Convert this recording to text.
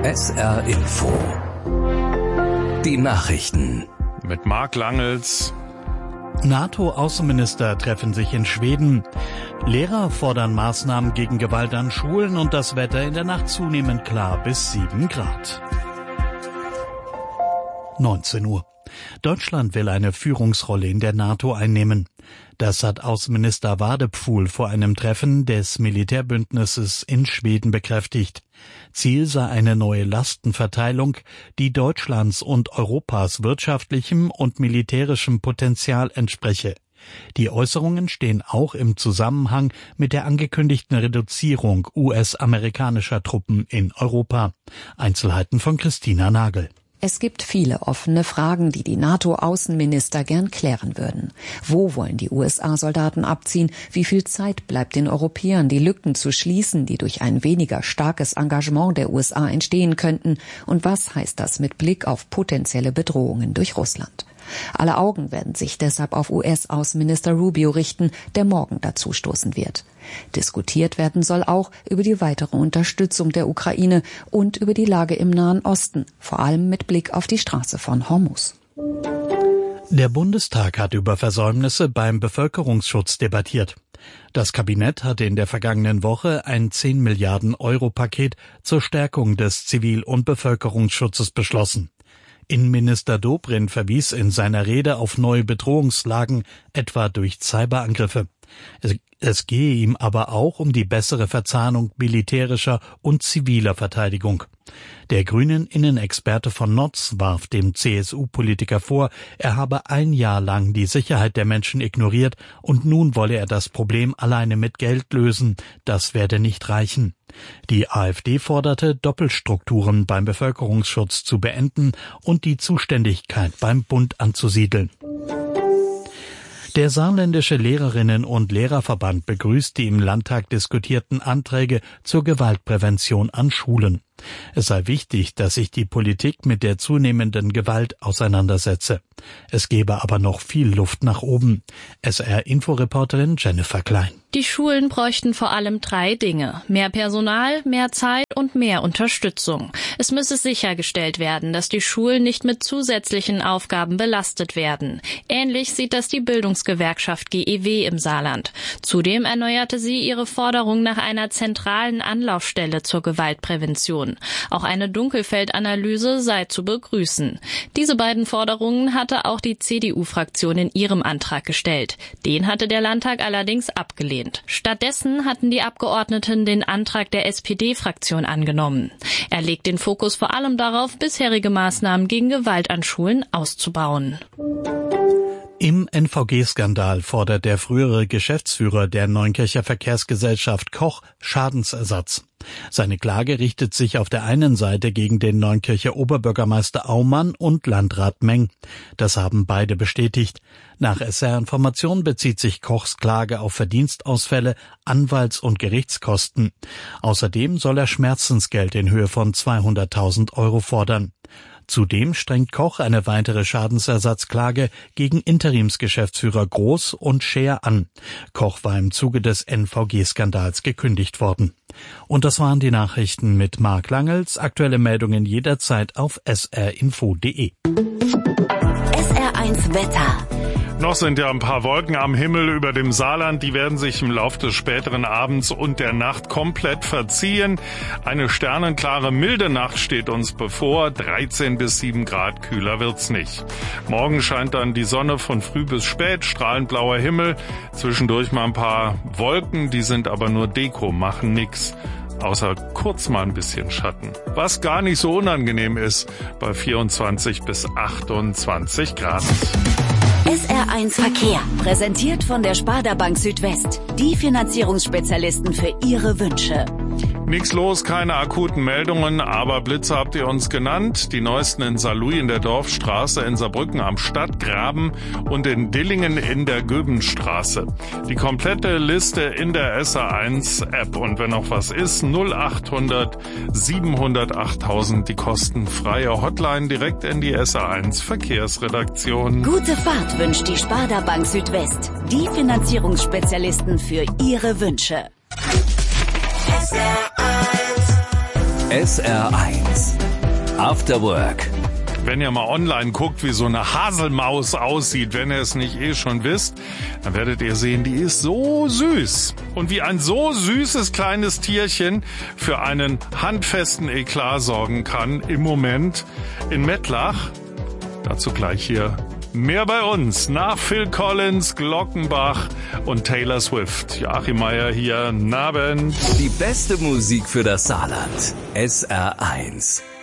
SR Info. Die Nachrichten. Mit Marc Langels. NATO-Außenminister treffen sich in Schweden. Lehrer fordern Maßnahmen gegen Gewalt an Schulen und das Wetter in der Nacht zunehmend klar bis 7 Grad. 19 Uhr. Deutschland will eine Führungsrolle in der NATO einnehmen. Das hat Außenminister Wadepfuhl vor einem Treffen des Militärbündnisses in Schweden bekräftigt. Ziel sei eine neue Lastenverteilung, die Deutschlands und Europas wirtschaftlichem und militärischem Potenzial entspreche. Die Äußerungen stehen auch im Zusammenhang mit der angekündigten Reduzierung US-amerikanischer Truppen in Europa. Einzelheiten von Christina Nagel. Es gibt viele offene Fragen, die die NATO-Außenminister gern klären würden. Wo wollen die USA-Soldaten abziehen? Wie viel Zeit bleibt den Europäern, die Lücken zu schließen, die durch ein weniger starkes Engagement der USA entstehen könnten? Und was heißt das mit Blick auf potenzielle Bedrohungen durch Russland? Alle Augen werden sich deshalb auf US-Außenminister Rubio richten, der morgen dazustoßen wird. Diskutiert werden soll auch über die weitere Unterstützung der Ukraine und über die Lage im Nahen Osten, vor allem mit Blick auf die Straße von Hormuz. Der Bundestag hat über Versäumnisse beim Bevölkerungsschutz debattiert. Das Kabinett hatte in der vergangenen Woche ein 10 Milliarden Euro Paket zur Stärkung des Zivil- und Bevölkerungsschutzes beschlossen. Innenminister Dobrindt verwies in seiner Rede auf neue Bedrohungslagen, etwa durch Cyberangriffe. Es gehe ihm aber auch um die bessere Verzahnung militärischer und ziviler Verteidigung. Der grünen Innenexperte von Notz warf dem CSU-Politiker vor, er habe ein Jahr lang die Sicherheit der Menschen ignoriert und nun wolle er das Problem alleine mit Geld lösen. Das werde nicht reichen. Die AfD forderte, Doppelstrukturen beim Bevölkerungsschutz zu beenden und die Zuständigkeit beim Bund anzusiedeln. Der saarländische Lehrerinnen- und Lehrerverband begrüßt die im Landtag diskutierten Anträge zur Gewaltprävention an Schulen. Es sei wichtig, dass sich die Politik mit der zunehmenden Gewalt auseinandersetze. Es gebe aber noch viel Luft nach oben. SR-Inforeporterin Jennifer Klein. Die Schulen bräuchten vor allem 3 Dinge. Mehr Personal, mehr Zeit und mehr Unterstützung. Es müsse sichergestellt werden, dass die Schulen nicht mit zusätzlichen Aufgaben belastet werden. Ähnlich sieht das die Bildungsgewerkschaft GEW im Saarland. Zudem erneuerte sie ihre Forderung nach einer zentralen Anlaufstelle zur Gewaltprävention. Auch eine Dunkelfeldanalyse sei zu begrüßen. Diese beiden Forderungen hatte auch die CDU-Fraktion in ihrem Antrag gestellt. Den hatte der Landtag allerdings abgelehnt. Stattdessen hatten die Abgeordneten den Antrag der SPD-Fraktion angenommen. Er legt den Fokus vor allem darauf, bisherige Maßnahmen gegen Gewalt an Schulen auszubauen. Im NVG-Skandal fordert der frühere Geschäftsführer der Neunkircher Verkehrsgesellschaft Koch Schadensersatz. Seine Klage richtet sich auf der einen Seite gegen den Neunkircher Oberbürgermeister Aumann und Landrat Meng. Das haben beide bestätigt. Nach SR-Informationen bezieht sich Kochs Klage auf Verdienstausfälle, Anwalts- und Gerichtskosten. Außerdem soll er Schmerzensgeld in Höhe von 200.000 Euro fordern. Zudem strengt Koch eine weitere Schadensersatzklage gegen Interimsgeschäftsführer Groß und Scheer an. Koch war im Zuge des NVG-Skandals gekündigt worden. Und das waren die Nachrichten mit Marc Langels. Aktuelle Meldungen jederzeit auf srinfo.de. SR1 Wetter. Noch sind ja ein paar Wolken am Himmel über dem Saarland. Die werden sich im Laufe des späteren Abends und der Nacht komplett verziehen. Eine sternenklare, milde Nacht steht uns bevor. 13 bis 7 Grad kühler wird's nicht. Morgen scheint dann die Sonne von früh bis spät, strahlend blauer Himmel. Zwischendurch mal ein paar Wolken, die sind aber nur Deko, machen nix. Außer kurz mal ein bisschen Schatten. Was gar nicht so unangenehm ist bei 24 bis 28 Grad. SR1 Verkehr, präsentiert von der Sparda Bank Südwest. Die Finanzierungsspezialisten für Ihre Wünsche. Nix los, keine akuten Meldungen, aber Blitze habt ihr uns genannt. Die neuesten in Saarlouis in der Dorfstraße, in Saarbrücken am Stadtgraben und in Dillingen in der Göbenstraße. Die komplette Liste in der SR1-App. Und wenn noch was ist, 0800 700 8000, die kostenfreie Hotline direkt in die SR1 Verkehrsredaktion. Gute Fahrt wünscht die Sparda Bank Südwest. Die Finanzierungsspezialisten für Ihre Wünsche. SR1 After Work. Wenn ihr mal online guckt, wie so eine Haselmaus aussieht, wenn ihr es nicht schon wisst, dann werdet ihr sehen, die ist so süß. Und wie ein so süßes kleines Tierchen für einen handfesten Eklat sorgen kann im Moment in Mettlach. Dazu gleich hier mehr bei uns. Nach Phil Collins, Glockenbach und Taylor Swift. Joachim Meier hier. Guten Abend. Die beste Musik für das Saarland. SR1.